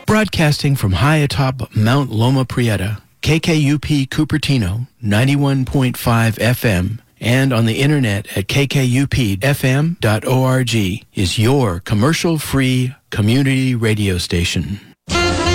Broadcasting from high atop Mount Loma Prieta, KKUP Cupertino, 91.5 FM, and on the internet at kkupfm.org is your commercial-free community radio station.